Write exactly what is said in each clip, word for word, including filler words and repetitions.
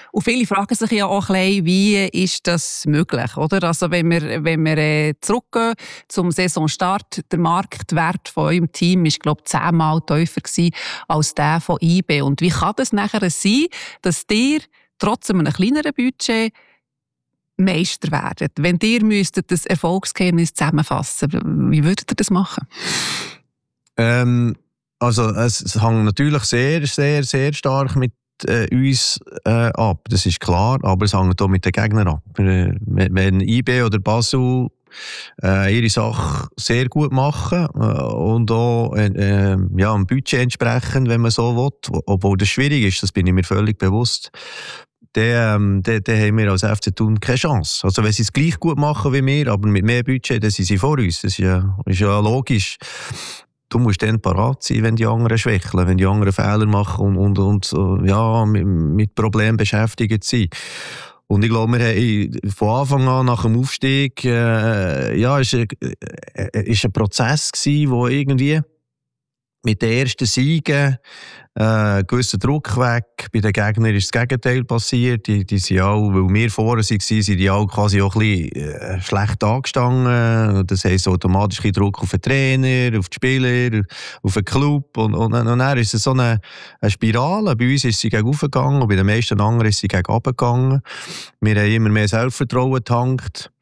Und viele fragen sich ja auch ein bisschen, wie ist das möglich, oder? Also wenn wir, wenn wir äh, zurückgehen zum Saisonstart, der Marktwert von eurem Team war, glaube ich, zehnmal tiefer gewesen als der von I B. Und wie kann das nachher sein, dass ihr trotz einem kleineren Budget Meister werdet? Wenn ihr müsstet das Erfolgsgeheimnis zusammenfassen, wie würdet ihr das machen? Ähm, also es, es hängt natürlich sehr, sehr, sehr stark mit äh, uns äh, ab, das ist klar, aber es hängt auch mit den Gegnern ab. Wenn, wenn I B oder Basel äh, ihre Sache sehr gut machen äh, und auch äh, ja, ein Budget entsprechend, wenn man so will, obwohl das schwierig ist, das bin ich mir völlig bewusst, dann, ähm, dann, dann haben wir als F C Thun keine Chance. Also wenn sie es gleich gut machen wie wir, aber mit mehr Budget, dann sind sie vor uns. Das ist ja, ist ja logisch. Du musst dann parat sein, wenn die anderen schwächeln, wenn die anderen Fehler machen und, und, und ja, mit, mit Problemen beschäftigt sind. Und ich glaube, wir haben von Anfang an nach dem Aufstieg, äh, ja, ist ein, äh, ist ein Prozess gewesen, wo irgendwie mit den ersten Siegen äh, gewisser Druck weg. Bei den Gegnern ist das Gegenteil passiert. Die, die sind auch, weil wir vorher waren, sind die auch quasi auch ein bisschen äh, schlecht angestanden. Das heisst automatisch Druck auf den Trainer, auf die Spieler, auf den Club. Und, und, und dann ist es so eine, eine Spirale. Bei uns ist sie gegen rauf gegangen und bei den meisten anderen ist sie gegen runter gegangen. Wir haben immer mehr Selbstvertrauen getankt.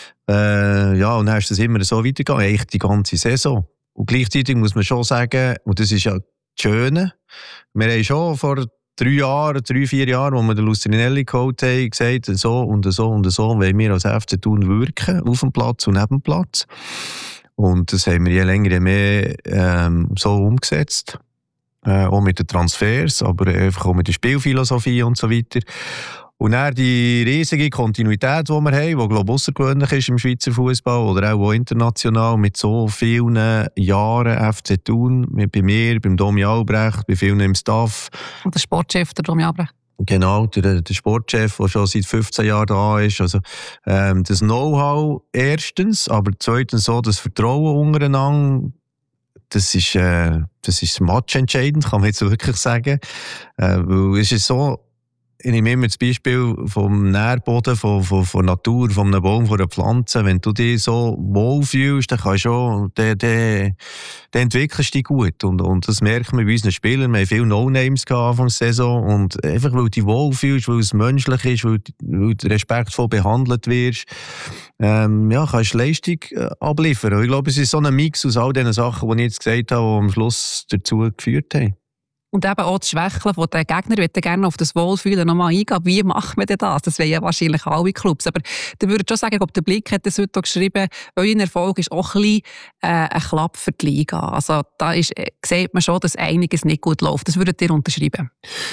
Äh, ja, und dann ist es immer so weitergegangen, eigentlich die ganze Saison. Und gleichzeitig muss man schon sagen, und das ist ja das Schöne, wir haben schon vor drei Jahren, drei, vier Jahren, als wir den Lustrinelli geholt haben, gesagt, so und so und so wollen wir als F C Thun wirken, auf dem Platz und neben dem Platz. Und das haben wir je länger je mehr ähm, so umgesetzt. Äh, auch mit den Transfers, aber einfach auch mit der Spielphilosophie und so weiter. Und dann die riesige Kontinuität, die wir haben, die, glaube ich, außergewöhnlich ist im Schweizer Fußball oder auch international, mit so vielen Jahren F C Thun, bei mir, beim Domi Albrecht, bei vielen im Staff. Und der Sportchef, der Domi Albrecht. Genau, der, der Sportchef, der schon seit fünfzehn Jahren da ist. Also, ähm, das Know-how erstens, aber zweitens so das Vertrauen untereinander. Das ist, äh, das ist matchentscheidend, kann man jetzt wirklich sagen. Äh, weil es ist so, ich nehme immer das Beispiel vom Nährboden, von, von, von Natur, von einem Baum, von einer Pflanze. Wenn du dich so wohlfühlst, dann, kannst du, dann, dann, dann entwickelst du dich gut. Und, und das merken wir bei unseren Spielern. Wir haben viele No-Names Anfang der Saison. Und einfach, weil du dich wohlfühlst, weil es menschlich ist, weil, weil du respektvoll behandelt wirst, ähm, ja, kannst du Leistung äh, abliefern. Und ich glaube, es ist so ein Mix aus all diesen Sachen, die ich jetzt gesagt habe, die am Schluss dazu geführt haben. Und eben auch das Schwächeln von den Gegnern, ich würde gerne auf das Wohlfühlen nochmal eingehen. Wie macht man denn das? Das wollen ja wahrscheinlich alle Clubs. Aber da würde ich schon sagen, ich glaube, der Blick hat das heute auch geschrieben, euer Erfolg ist auch ein bisschen äh, ein Klapp für die Liga. Also da ist, äh, sieht man schon, dass einiges nicht gut läuft. Das würdet ihr unterschreiben?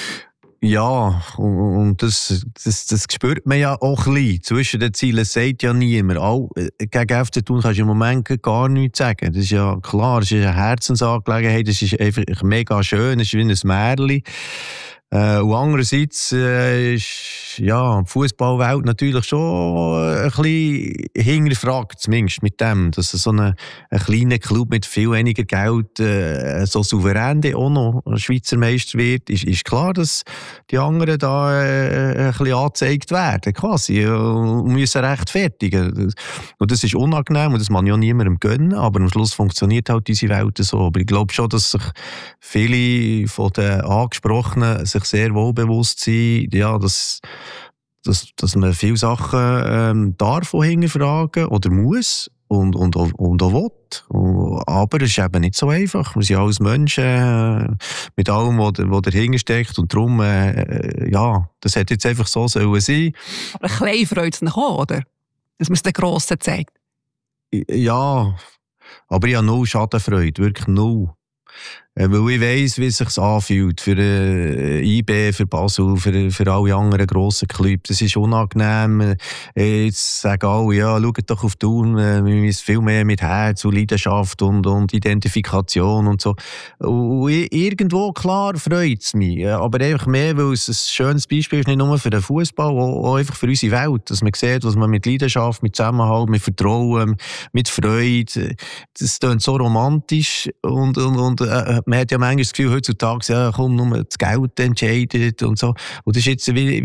Ja, und das, das, das spürt man ja auch ein bisschen. Zwischen den Zielen sagt ja niemand. Auch gegen F C Thun kannst du im Moment gar nichts sagen. Das ist ja klar, das ist eine Herzensangelegenheit, das ist einfach mega schön, das ist wie ein Märchen. Äh, und andererseits äh, ist ja, die Fußballwelt natürlich schon ein bisschen hinterfragt, zumindest mit dem, dass so ein, ein kleiner Club mit viel weniger Geld äh, so souverän auch noch Schweizer Meister wird. Ist, ist klar, dass die anderen da äh, ein bisschen angezeigt werden, quasi, und müssen rechtfertigen. Und das ist unangenehm und das man ja niemandem gönnen, aber am Schluss funktioniert halt diese Welt so. Aber ich glaube schon, dass sich viele von den Angesprochenen sich sehr wohl bewusst sind, ja, dass, dass, dass man viele Sachen ähm, darf auch hinterfragen oder muss und, und, und auch will. Aber es ist eben nicht so einfach. Wir sind alles Menschen äh, mit allem, was, was dahinter steckt und darum, äh, ja, das hätte jetzt einfach so sollen sein. Aber ein bisschen freut es noch auch, oder? Dass man es den Grossen zeigt. Ja, aber ich habe null Schadenfreude, wirklich null. Weil ich weiss, wie es sich anfühlt für äh, I B, für Basel, für, für alle anderen grossen Clubs. Das ist unangenehm. Äh, jetzt sagen alle, ja, schaut doch auf Thun, äh, wir müssen viel mehr mit Herz und Leidenschaft und, und Identifikation und so. Und irgendwo, klar, freut es mich. Aber einfach mehr, weil es ein schönes Beispiel ist, nicht nur für den Fußball, auch einfach für unsere Welt. Dass man sieht, was man mit Leidenschaft, mit Zusammenhalt, mit Vertrauen, mit Freude, das klingt so romantisch und, und, und äh, man hat ja manchmal das Gefühl, heutzutage, ja, komm, nur das Geld entscheidet und so. Und das ist jetzt wie,